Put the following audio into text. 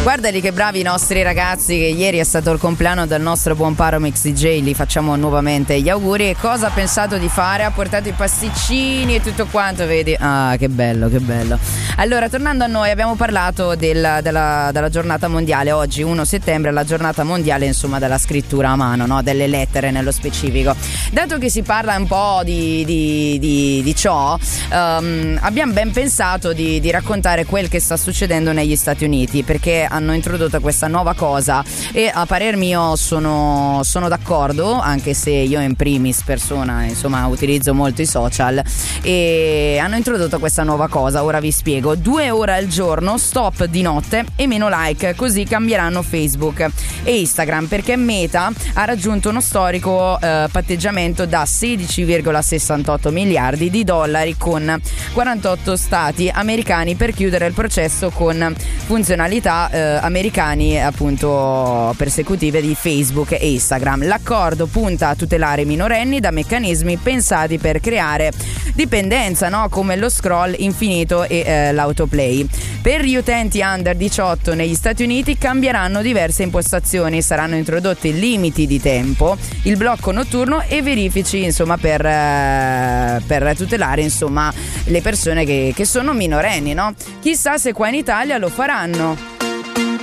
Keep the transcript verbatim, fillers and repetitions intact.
Guardali che bravi i nostri ragazzi, che ieri è stato il compleanno del nostro buon Paromix D J, gli facciamo nuovamente gli auguri. E cosa ha pensato di fare? Ha portato i pasticcini e tutto quanto, vedi? Ah, che bello, che bello. Allora, tornando a noi, abbiamo parlato del, della, della giornata mondiale. Oggi, primo settembre, è la giornata mondiale, insomma, della scrittura a mano, no? Delle lettere nello specifico. Dato che si parla un po' di, di, di, di ciò, um, abbiamo ben pensato di, di raccontare quel che sta succedendo negli Stati Uniti, perché hanno introdotto questa nuova cosa e a parer mio sono, sono d'accordo, anche se io in primis persona insomma utilizzo molto i social, e hanno introdotto questa nuova cosa. Ora vi spiego: due ore al giorno, stop di notte e meno like, così cambieranno Facebook e Instagram, perché Meta ha raggiunto uno storico eh, patteggiamento da sedici virgola sessantotto miliardi di dollari con quarantotto stati americani per chiudere il processo con funzionalità eh, americani appunto persecutive di Facebook e Instagram. L'accordo punta a tutelare i minorenni da meccanismi pensati per creare dipendenza, no? Come lo scroll infinito e eh, l'autoplay. Per gli utenti under diciotto negli Stati Uniti cambieranno diverse impostazioni, saranno introdotti limiti di tempo, il blocco notturno e verifici insomma per, eh, per tutelare insomma le persone che, che sono minorenni, no? Chissà se qua in Italia lo faranno.